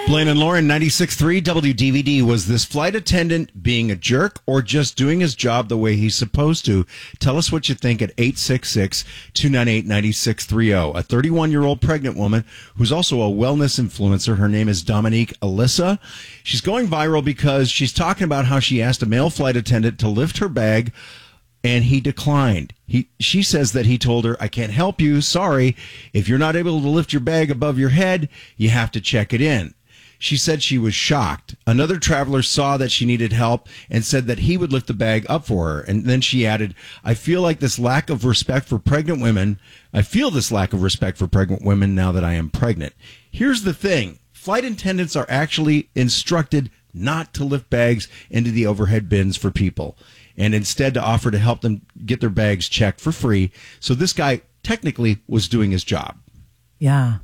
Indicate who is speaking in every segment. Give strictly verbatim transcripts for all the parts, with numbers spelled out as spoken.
Speaker 1: Blaine and Lauren, ninety-six point three W D V D. Was this flight attendant being a jerk or just doing his job the way he's supposed to? Tell us what you think at eight six six, two nine eight, nine six three zero. A thirty-one-year-old pregnant woman who's also a wellness influencer. Her name is Dominique Alyssa. She's going viral because she's talking about how she asked a male flight attendant to lift her bag and he declined. He, she says that he told her, "I can't help you. Sorry. If you're not able to lift your bag above your head, you have to check it in." She said she was shocked. Another traveler saw that she needed help and said that he would lift the bag up for her. And then she added, "I feel like this lack of respect for pregnant women. I feel this lack of respect for pregnant women now that I am pregnant." Here's the thing. Flight attendants are actually instructed not to lift bags into the overhead bins for people and instead to offer to help them get their bags checked for free. So this guy technically was doing his job.
Speaker 2: Yeah.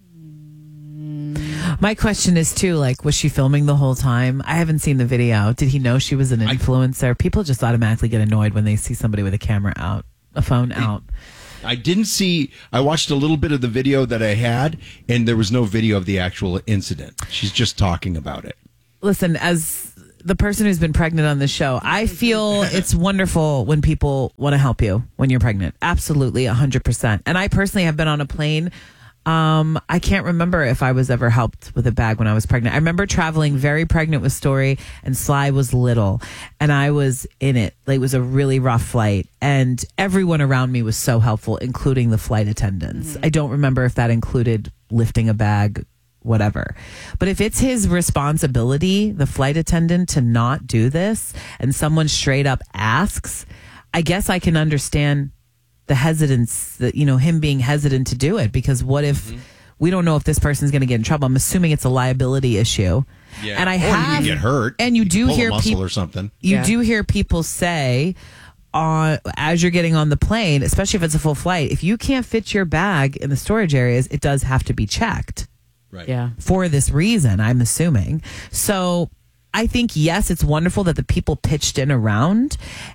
Speaker 2: My question is, too, like, was she filming the whole time? I haven't seen the video. Did he know she was an influencer? I, People just automatically get annoyed when they see somebody with a camera out, a phone out.
Speaker 1: I didn't see, I watched a little bit of the video that I had, and there was no video of the actual incident. She's just talking about it.
Speaker 2: Listen, as the person who's been pregnant on this show, I feel it's wonderful when people want to help you when you're pregnant. Absolutely, one hundred percent. And I personally have been on a plane. Um, I can't remember if I was ever helped with a bag when I was pregnant. I remember traveling very pregnant with Story, and Sly was little, and I was in it. Like, it was a really rough flight, and everyone around me was so helpful, including the flight attendants. Mm-hmm. I don't remember if that included lifting a bag, whatever. But if it's his responsibility, the flight attendant, to not do this, and someone straight up asks, I guess I can understand the hesitance, that, you know, him being hesitant to do it, because what if mm-hmm. we don't know if this person's going to get in trouble? I'm assuming it's a liability issue.
Speaker 1: Yeah.
Speaker 2: And I
Speaker 1: or
Speaker 2: have,
Speaker 1: you can get hurt,
Speaker 2: and you, you do
Speaker 1: pull
Speaker 2: hear
Speaker 1: a muscle
Speaker 2: people
Speaker 1: or something.
Speaker 2: You
Speaker 3: yeah.
Speaker 2: do hear people say, uh, as you're getting on the plane, especially if it's a full flight, if you can't fit your bag in the storage areas, it does have to be checked.
Speaker 1: Right.
Speaker 3: Yeah.
Speaker 2: For this reason, I'm assuming. So I think, yes, it's wonderful that the people pitched in around,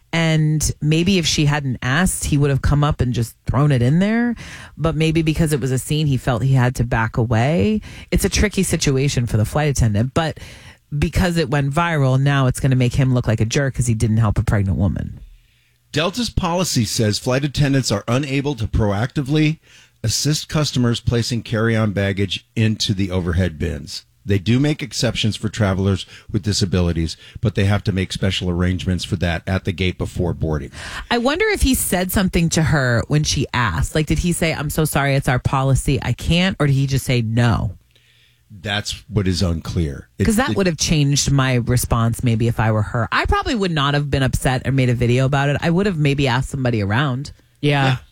Speaker 2: and maybe if she hadn't asked, he would have come up and just thrown it in there. But maybe because it was a scene, he felt he had to back away. It's a tricky situation for the flight attendant, but because it went viral, now it's going to make him look like a jerk because he didn't help a pregnant woman.
Speaker 1: Delta's policy says flight attendants are unable to proactively assist customers placing carry-on baggage into the overhead bins. They do make exceptions for travelers with disabilities, but they have to make special arrangements for that at the gate before boarding.
Speaker 2: I wonder if he said something to her when she asked. Like, did he say, "I'm so sorry, it's our policy, I can't," or did he just say no?
Speaker 1: That's what is unclear.
Speaker 2: Because that it, would have changed my response maybe if I were her. I probably would not have been upset or made a video about it. I would have maybe asked somebody around.
Speaker 3: Yeah. yeah.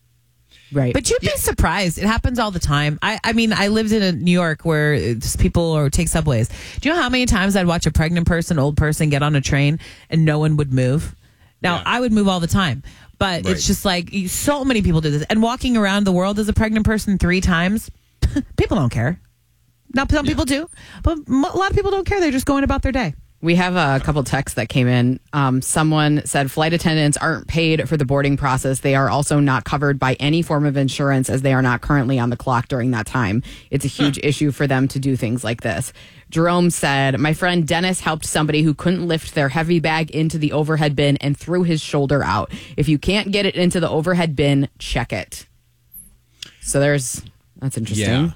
Speaker 3: Right.
Speaker 2: But you'd be
Speaker 1: yeah.
Speaker 2: surprised. It happens all the time. I, I mean, I lived in a New York where just people or take subways. Do you know how many times I'd watch a pregnant person, old person get on a train and no one would move? Now, yeah. I would move all the time. But right. it's just like so many people do this. And walking around the world as a pregnant person three times, people don't care. Now, some yeah. people do. But a lot of people don't care. They're just going about their day.
Speaker 3: We have a couple texts that came in. Um, someone said flight attendants aren't paid for the boarding process. They are also not covered by any form of insurance as they are not currently on the clock during that time. It's a huge huh. issue for them to do things like this. Jerome said, my friend Dennis helped somebody who couldn't lift their heavy bag into the overhead bin and threw his shoulder out. If you can't get it into the overhead bin, check it. So there's, that's interesting.
Speaker 1: Yeah,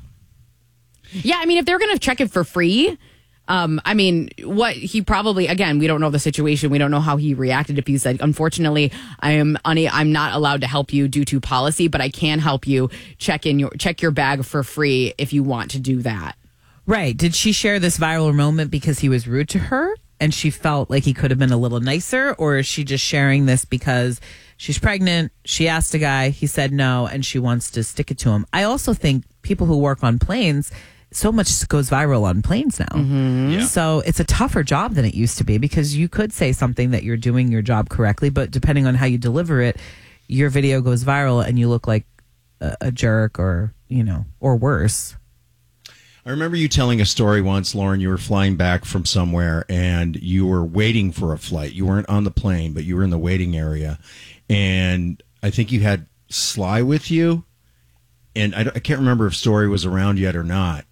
Speaker 3: yeah I mean, if they're going to check it for free... Um, I mean, what he probably, again, we don't know the situation. We don't know how he reacted. If he said, unfortunately, I am una- I'm not allowed to help you due to policy, but I can help you check in your, check your bag for free if you want to do that.
Speaker 2: Right. Did she share this viral moment because he was rude to her and she felt like he could have been a little nicer? Or is she just sharing this because she's pregnant, she asked a guy, he said no, and she wants to stick it to him? I also think people who work on planes, so much goes viral on planes now.
Speaker 3: Mm-hmm.
Speaker 1: Yeah.
Speaker 2: So it's a tougher job than it used to be because you could say something that you're doing your job correctly, but depending on how you deliver it, your video goes viral and you look like a, a jerk or, you know, or worse.
Speaker 1: I remember you telling a story once, Lauren. You were flying back from somewhere and you were waiting for a flight. You weren't on the plane, but you were in the waiting area. And I think you had Sly with you. And I, I can't remember if Story was around yet or not.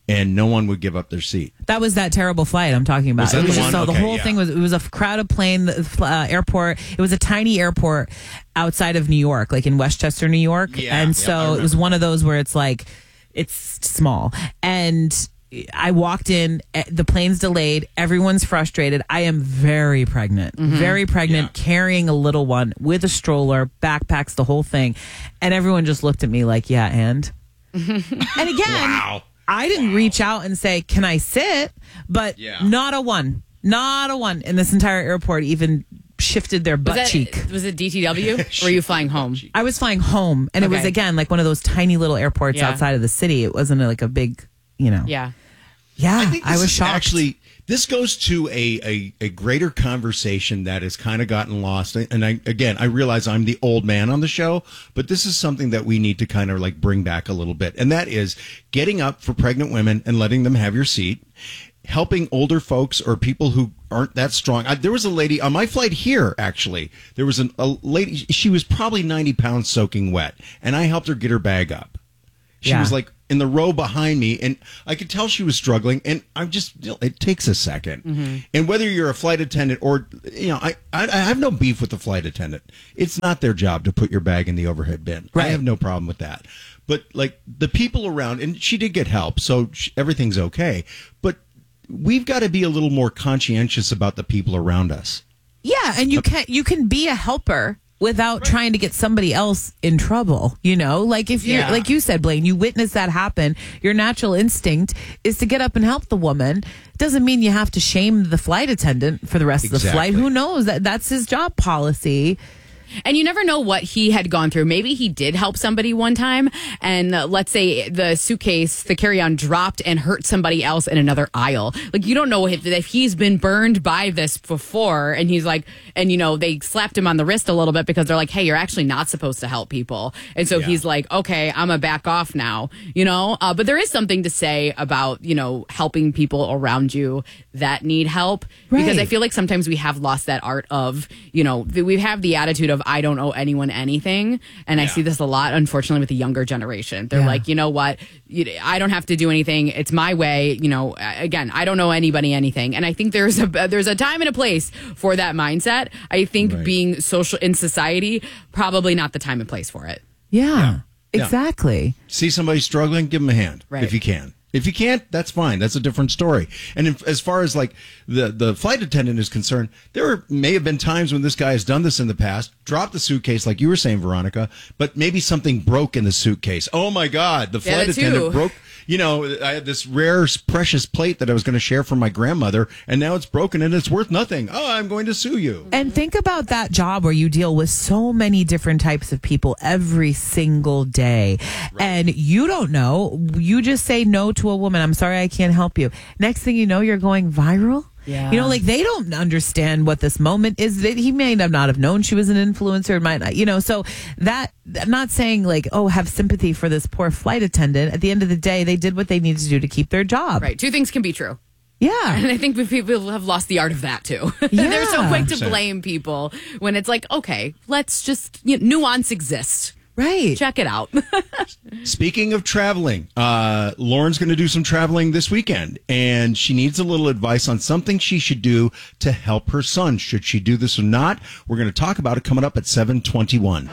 Speaker 1: and no one would give up their seat.
Speaker 2: That was that terrible flight I'm talking about.
Speaker 1: Was that
Speaker 2: it was
Speaker 1: the
Speaker 2: just
Speaker 1: one?
Speaker 2: so the
Speaker 1: Okay,
Speaker 2: whole
Speaker 1: yeah.
Speaker 2: thing was it was a crowded plane, uh, airport. It was a tiny airport outside of New York, like in Westchester, New York.
Speaker 1: Yeah,
Speaker 2: and
Speaker 1: yeah, I
Speaker 2: so it
Speaker 1: remember.
Speaker 2: was one of those where it's like it's small. And I walked in, eh, the plane's delayed, everyone's frustrated. I am very pregnant, very pregnant,
Speaker 1: Yeah.
Speaker 2: carrying a little one with a stroller, backpacks, the whole thing. And everyone just looked at me like, yeah, and? and again,
Speaker 1: Wow.
Speaker 2: I didn't reach out and say, can I sit? But
Speaker 1: Yeah.
Speaker 2: not a one, not a one in this entire airport even shifted their butt
Speaker 3: was that,
Speaker 2: cheek.
Speaker 3: Was it D T W? Or were you flying home?
Speaker 2: I was flying home, and it was,
Speaker 3: Okay.
Speaker 2: again, like one of those tiny little airports
Speaker 3: Yeah.
Speaker 2: outside of the city. It wasn't like a big, you know.
Speaker 3: Yeah.
Speaker 2: Yeah,
Speaker 1: I think
Speaker 2: I
Speaker 1: this
Speaker 2: was
Speaker 1: is
Speaker 2: shocked.
Speaker 1: Actually, this goes to a, a, a greater conversation that has kind of gotten lost. And I, again, I realize I'm the old man on the show, but this is something that we need to kind of like bring back a little bit. And that is getting up for pregnant women and letting them have your seat, helping older folks or people who aren't that strong. I, there was a lady on my flight here, actually. There was an, a lady, she was probably ninety pounds soaking wet, and I helped her get her bag up. She
Speaker 2: Yeah.
Speaker 1: was like in the row behind me, and I could tell she was struggling. And I'm just, you know, it takes a 2nd
Speaker 2: Mm-hmm.
Speaker 1: And whether you're a flight attendant or, you know, I, I, I have no beef with the flight attendant. It's not their job to put your bag in the overhead bin. I
Speaker 2: Right.
Speaker 1: have no problem with that. But like the people around, and she did get help, so sh everything's okay. But we've got to be a little more conscientious about the people around us.
Speaker 2: Yeah, and you can you can be a helper without trying to get somebody else in trouble, you know? Like if you're
Speaker 1: Yeah.
Speaker 2: like you said, Blaine, you witness that happen, your natural instinct is to get up and help the woman. It doesn't mean you have to shame the flight attendant for the rest of the
Speaker 1: Exactly.
Speaker 2: flight. Who knows? That that's his job policy.
Speaker 3: And you never know what he had gone through. Maybe he did help somebody one time, and uh, let's say the suitcase, the carry-on dropped and hurt somebody else in another aisle. Like, you don't know if, if he's been burned by this before, and he's like, and you know, they slapped him on the wrist a little bit because they're like, hey, you're actually not supposed to help people. And so
Speaker 1: Yeah.
Speaker 3: he's like, okay, I'm a back off now, you know? Uh, but there is something to say about, you know, helping people around you that need help. Because I
Speaker 2: Right.
Speaker 3: feel like sometimes we have lost that art of, you know, th- we have the attitude of, I don't owe anyone anything. And I see this a lot, unfortunately, with the younger generation. They're
Speaker 2: Yeah.
Speaker 3: like, you know what? You- I don't have to do anything. It's my way. You know, again, I don't owe anybody anything. And I think there's a, there's a time and a place for that mindset. I think
Speaker 1: Right.
Speaker 3: being social in society, probably not the time and place for it.
Speaker 2: Yeah,
Speaker 1: Yeah.
Speaker 2: exactly.
Speaker 1: See somebody struggling, give them a hand
Speaker 3: Right.
Speaker 1: if you can. If you can't, that's fine. That's a different story. And if, as far as like the, the flight attendant is concerned, there are, may have been times when this guy has done this in the past, dropped the suitcase like you were saying, Veronica, but maybe something broke in the suitcase. Oh my God, the
Speaker 3: Yeah,
Speaker 1: flight
Speaker 3: that
Speaker 1: attendant
Speaker 3: too.
Speaker 1: broke. You know, I had this rare, precious plate that I was going to share for my grandmother, and now it's broken and it's worth nothing. Oh, I'm going to sue you.
Speaker 2: And think about that job where you deal with so many different types of people every single day. And you don't know. You just say no to a woman. I'm sorry, I can't help you. Next thing you know, you're going viral.
Speaker 3: Yeah.
Speaker 2: You know, like they don't understand what this moment is. That he may have not have known she was an influencer, might not, you know. So that I'm not saying like, oh, have sympathy for this poor flight attendant. At the end of the day, they did what they needed to do to keep their job.
Speaker 3: Right. Two things can be true.
Speaker 2: Yeah.
Speaker 3: And I think people have lost the art of that too. They're so
Speaker 2: Yeah.
Speaker 3: quick to blame people when it's like, okay, let's just, you know, nuance exists.
Speaker 2: Right.
Speaker 3: Check it out.
Speaker 1: Speaking of traveling, uh, Lauren's going to do some traveling this weekend, and she needs a little advice on something she should do to help her son. Should she do this or not? We're going to talk about it coming up at seven twenty-one.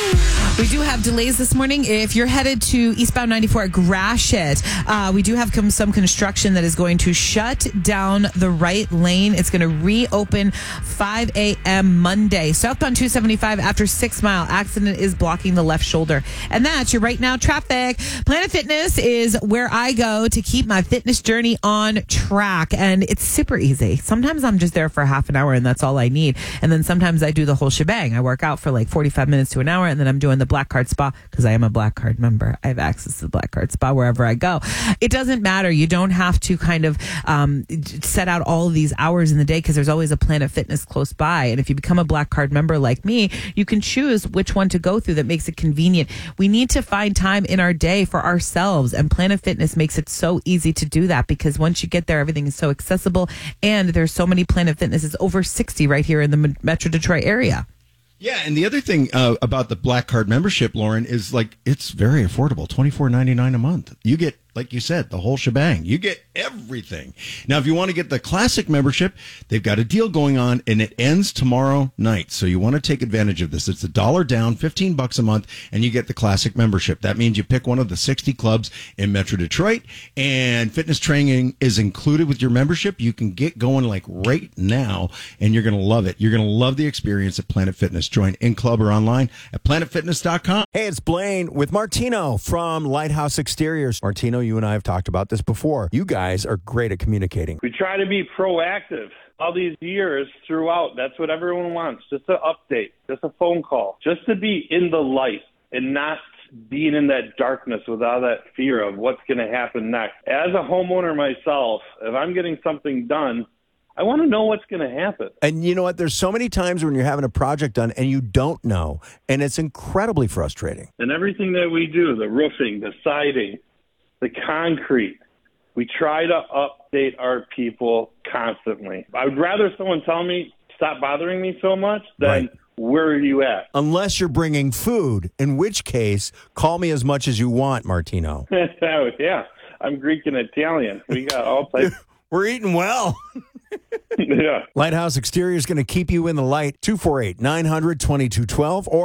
Speaker 2: We do have delays this morning. If you're headed to eastbound ninety-four at Gratiot, uh, we do have com- some construction that is going to shut down the right lane. It's going to reopen five a.m. Monday. Southbound two seventy-five after Six Mile. Accident is blocking the left shoulder. And that's your right now traffic. Planet Fitness is where I go to keep my fitness journey on track. And it's super easy. Sometimes I'm just there for half an hour and that's all I need. And then sometimes I do the whole shebang. I work out for like forty-five minutes to an hour and then I'm doing the Black Card Spa because I am a Black Card member. I have access to the Black Card Spa wherever I go. It doesn't matter. You don't have to kind of um, set out all of these hours in the day because there's always a Planet Fitness close by. And if you become a Black Card member like me, you can choose which one to go through that makes it convenient. We need to find time in our day for ourselves, and Planet Fitness makes it so easy to do that because once you get there, everything is so accessible, and there's so many Planet Fitnesses, over sixty right here in the Metro Detroit area.
Speaker 1: Yeah, and the other thing uh, about the Black Card membership, Lauren, is like it's very affordable, twenty-four ninety-nine a month. You get like you said, the whole shebang. You get everything. Now, if you want to get the classic membership, they've got a deal going on, and it ends tomorrow night. So you want to take advantage of this. It's a dollar down, fifteen bucks a month, and you get the classic membership. That means you pick one of the sixty clubs in Metro Detroit, and fitness training is included with your membership. You can get going like right now, and you're going to love it. You're going to love the experience at Planet Fitness. Join in club or online at planet fitness dot com.
Speaker 4: Hey, it's Blaine with Martino from Lighthouse Exteriors. Martino, you and I have talked about this before. You guys are great at communicating.
Speaker 5: We try to be proactive all these years throughout. That's what everyone wants. Just an update, just a phone call, just to be in the light and not being in that darkness with all that fear of what's going to happen next. As a homeowner myself, if I'm getting something done, I want to know what's going to happen.
Speaker 4: And you know what? There's so many times when you're having a project done and you don't know, and it's incredibly frustrating.
Speaker 5: And everything that we do, the roofing, the siding, the concrete, we try to update our people constantly. I would rather someone tell me, stop bothering me so much, than
Speaker 4: Right.
Speaker 5: where are you at?
Speaker 4: Unless you're bringing food, in which case, call me as much as you want, Martino.
Speaker 5: Yeah, I'm Greek and Italian. We got all types.
Speaker 4: We're eating well.
Speaker 5: Yeah.
Speaker 4: Lighthouse Exterior is going to keep you in the light. two four eight, nine hundred, twenty-two twelve or